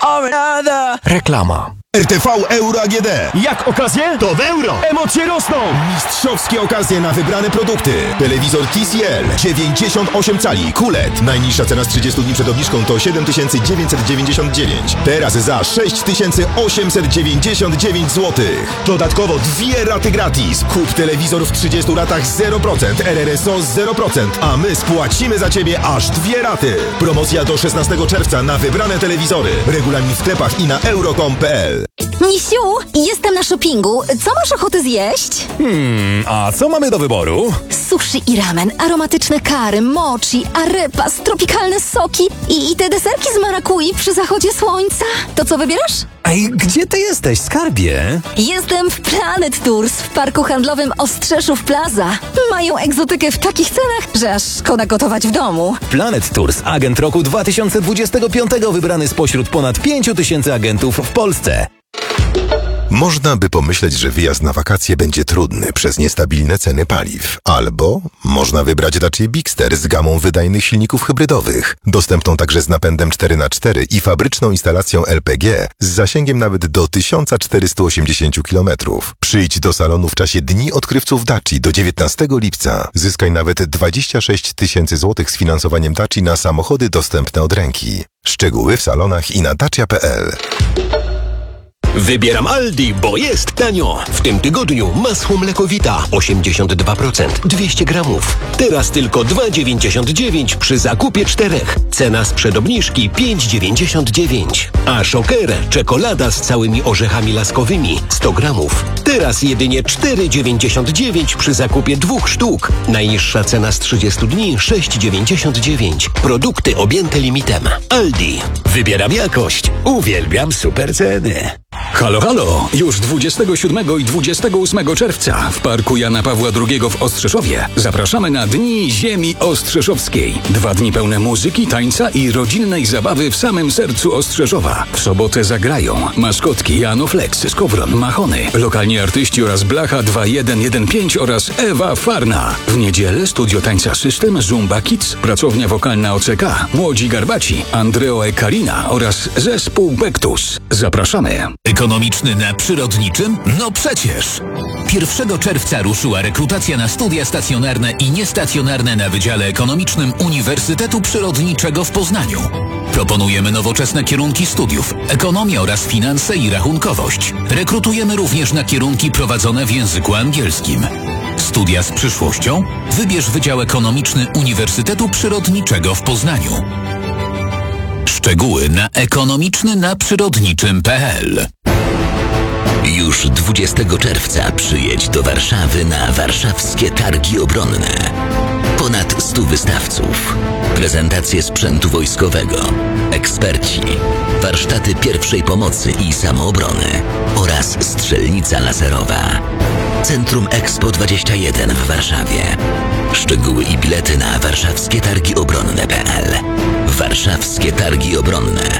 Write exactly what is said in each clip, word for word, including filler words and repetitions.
Reklama. R T V Euro A G D. Jak okazje? To w euro! Emocje rosną! Mistrzowskie okazje na wybrane produkty. Telewizor T C L dziewięćdziesiąt osiem cali Q L E D. Najniższa cena z trzydziestu dni przed obniżką to siedem tysięcy dziewięćset dziewięćdziesiąt dziewięć. Teraz za sześć tysięcy osiemset dziewięćdziesiąt dziewięć złotych. Dodatkowo dwie raty gratis. Kup telewizor w trzydziestu ratach zero procent, R R S O zero procent, a my spłacimy za Ciebie aż dwie raty. Promocja do szesnastego czerwca na wybrane telewizory. Regulamin w sklepach i na euro kropka com kropka p l. Misiu, jestem na shoppingu. Co masz ochotę zjeść? Hmm, a co mamy do wyboru? Sushi i ramen, aromatyczne kary, mochi, arepas, tropikalne soki i, i te deserki z marakui przy zachodzie słońca. To co wybierasz? Ej, gdzie ty jesteś, skarbie? Jestem w Planet Tours w parku handlowym Ostrzeszów Plaza. Mają egzotykę w takich cenach, że aż szkoda gotować w domu. Planet Tours, agent roku dwa tysiące dwudziestego piątego, wybrany spośród ponad pięciu tysięcy agentów w Polsce. Można by pomyśleć, że wyjazd na wakacje będzie trudny przez niestabilne ceny paliw. Albo można wybrać Dacia Bigster z gamą wydajnych silników hybrydowych, dostępną także z napędem cztery na cztery i fabryczną instalacją L P G z zasięgiem nawet do tysiąc czterysta osiemdziesiąt kilometrów. Przyjdź do salonu w czasie Dni Odkrywców Daci do dziewiętnastego lipca. Zyskaj nawet dwadzieścia sześć tysięcy złotych z finansowaniem Daci na samochody dostępne od ręki. Szczegóły w salonach i na dacia kropka p l. Wybieram Aldi, bo jest tanio. W tym tygodniu masło mlekowita osiemdziesiąt dwa procent, dwieście gramów. Teraz tylko dwa dziewięćdziesiąt dziewięć przy zakupie czterech. Cena sprzed obniżki pięć dziewięćdziesiąt dziewięć. A Shocker, czekolada z całymi orzechami laskowymi sto gramów. Teraz jedynie cztery dziewięćdziesiąt dziewięć przy zakupie dwóch sztuk. Najniższa cena z trzydziestu dni sześć dziewięćdziesiąt dziewięć. Produkty objęte limitem. Aldi. Wybieram jakość. Uwielbiam super ceny. Halo, halo! Już dwudziestego siódmego i dwudziestego ósmego czerwca w Parku Jana Pawła drugiego w Ostrzeszowie zapraszamy na Dni Ziemi Ostrzeszowskiej. Dwa dni pełne muzyki, tańca i rodzinnej zabawy w samym sercu Ostrzeszowa. W sobotę zagrają maskotki Janoflex, Skowron, Machony, lokalni artyści oraz Blacha dwa jeden jeden pięć oraz Ewa Farna. W niedzielę studio tańca System, Zumba Kids, pracownia wokalna O C K, Młodzi Garbaci, Andreo e Karina oraz zespół Bektus. Zapraszamy. Ekonomiczny na przyrodniczym? No przecież! pierwszego czerwca ruszyła rekrutacja na studia stacjonarne i niestacjonarne na Wydziale Ekonomicznym Uniwersytetu Przyrodniczego w Poznaniu. Proponujemy nowoczesne kierunki studiów, ekonomia oraz finanse i rachunkowość. Rekrutujemy również na kierunki prowadzone w języku angielskim. Studia z przyszłością? Wybierz Wydział Ekonomiczny Uniwersytetu Przyrodniczego w Poznaniu. Szczegóły na ekonomiczny na przyrodniczym kropka p l. Już dwudziestego czerwca przyjedź do Warszawy na warszawskie targi obronne. Ponad stu wystawców, prezentacje sprzętu wojskowego, eksperci, warsztaty pierwszej pomocy i samoobrony oraz strzelnica laserowa. Centrum Expo dwadzieścia jeden w Warszawie. Szczegóły i bilety na warszawskie targi obronne kropka p l. Warszawskie targi obronne.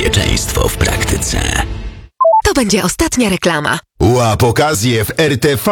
Bezpieczeństwo w praktyce. To będzie ostatnia reklama. Łap okazję w R T V